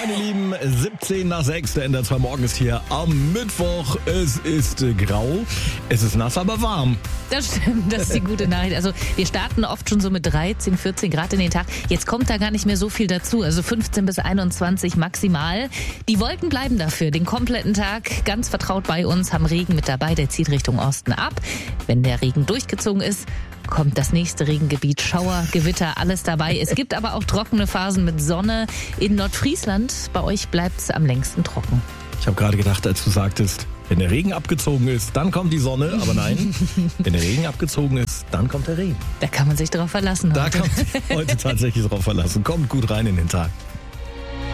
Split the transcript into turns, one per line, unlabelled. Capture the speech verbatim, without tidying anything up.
Meine Lieben, siebzehn nach sechs, der N D R zwei Morgen ist hier am Mittwoch. Es ist äh, grau, es ist nass, aber warm.
Das stimmt, das ist die gute Nachricht. Also wir starten oft schon so mit dreizehn, vierzehn Grad in den Tag. Jetzt kommt da gar nicht mehr so viel dazu, also fünfzehn bis einundzwanzig maximal. Die Wolken bleiben dafür den kompletten Tag ganz vertraut bei uns, haben Regen mit dabei, der zieht Richtung Osten ab. Wenn der Regen durchgezogen ist, kommt das nächste Regengebiet, Schauer, Gewitter, alles dabei. Es gibt aber auch trockene Phasen mit Sonne in Nordfriesland. Bei euch bleibt es am längsten trocken.
Ich habe gerade gedacht, als du sagtest, wenn der Regen abgezogen ist, dann kommt die Sonne. Aber nein, wenn der Regen abgezogen ist, dann kommt der Regen.
Da kann man sich drauf verlassen heute.
Da kann man sich heute tatsächlich drauf verlassen. Kommt gut rein in den Tag.